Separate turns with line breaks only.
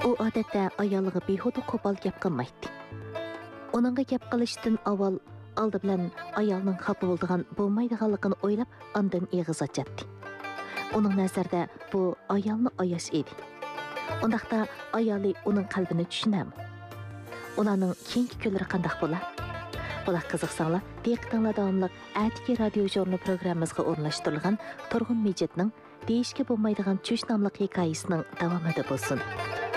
U odatda ayoliga behuda qo'pol gap qilmaydi. Uningga gap qilishdan avval oldi bilan ayolning xafa bo'ladigan bo'lmaydiganligini o'ylab, ondan eg'iz ochadi. Uning nazarida bu ayolni ayash edi. Undaqda ayoli uning qalbini tushunami? Ularning keyingi kunlari qanday bo'ladi? Bular qiziqsanglar, diqqatinglar davomli Atiki radio jurnal programmamizga o'rnashtirilgan Turg'un Mejitning Deyishga bo'lmaydigan tush nomli hikoyasining davomida bo'lsin.